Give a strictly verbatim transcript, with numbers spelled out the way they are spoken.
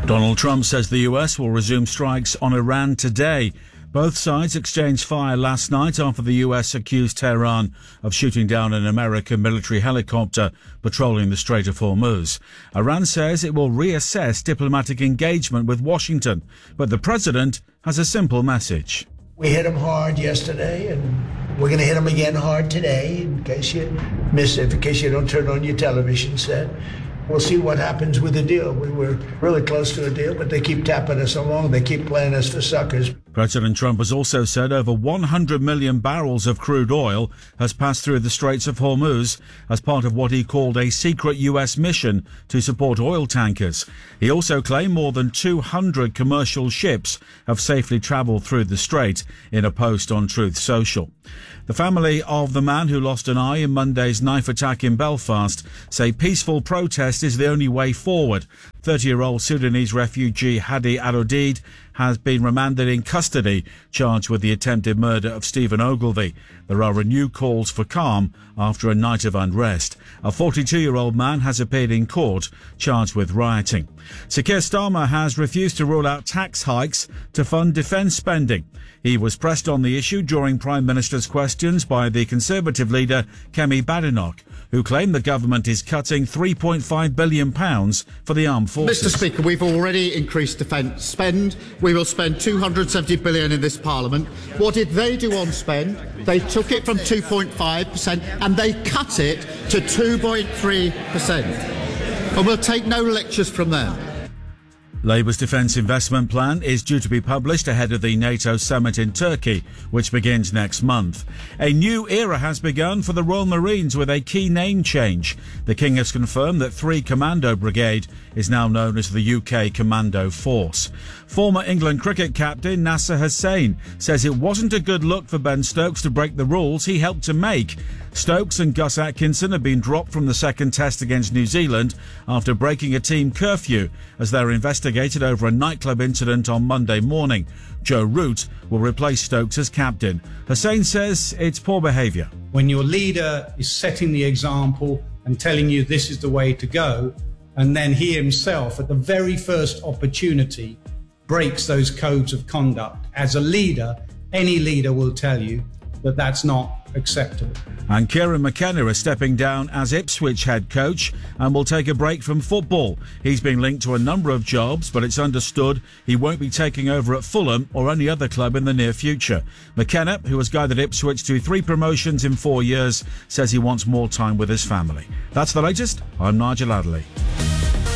Donald Trump says the U S will resume strikes on Iran today. Both sides exchanged fire last night after the U S accused Tehran of shooting down an American military helicopter patrolling the Strait of Hormuz. Iran says it will reassess diplomatic engagement with Washington, but the president has a simple message. We hit them hard yesterday, and we're going to hit them again hard today, in case you miss it, in case you don't turn on your television set. We'll see what happens with the deal. We were really close to a deal, but they keep tapping us along. They keep playing us for suckers. President Trump has also said over one hundred million barrels of crude oil has passed through the Straits of Hormuz as part of what he called a secret U S mission to support oil tankers. He also claimed more than two hundred commercial ships have safely travelled through the strait in a post on Truth Social. The family of the man who lost an eye in Monday's knife attack in Belfast say peaceful protest is the only way forward. thirty-year-old Sudanese refugee Hadi Al-Odid has been remanded in custody, charged with the attempted murder of Stephen Ogilvie. There are renewed calls for calm after a night of unrest. A forty-two-year-old man has appeared in court, charged with rioting. Sir Keir Starmer has refused to rule out tax hikes to fund defence spending. He was pressed on the issue during Prime Minister's questions by the Conservative leader Kemi Badenoch, who claimed the government is cutting three point five billion pounds for the armed forces. Mister Speaker, we've already increased defence spend. We will spend two hundred seventy billion pounds in this Parliament. What did they do on spend? They took it from two point five percent and they cut it to two point three percent. And we'll take no lectures from them. Labour's defence investment plan is due to be published ahead of the NATO summit in Turkey, which begins next month. A new era has begun for the Royal Marines with a key name change. The King has confirmed that three Commando Brigade is now known as the U K Commando Force. Former England cricket captain Nasser Hussain says it wasn't a good look for Ben Stokes to break the rules he helped to make. Stokes and Gus Atkinson have been dropped from the second test against New Zealand after breaking a team curfew as they're investigated over a nightclub incident on Monday morning. Joe Root will replace Stokes as captain. Hussain says it's poor behaviour. When your leader is setting the example and telling you this is the way to go, and then he himself, at the very first opportunity, breaks those codes of conduct. As a leader, any leader will tell you that that's not acceptable. And Kieran McKenna is stepping down as Ipswich head coach and will take a break from football. He's been linked to a number of jobs, but it's understood he won't be taking over at Fulham or any other club in the near future. McKenna, who has guided Ipswich to three promotions in four years, says he wants more time with his family. That's the latest. I'm Nigel Adderley.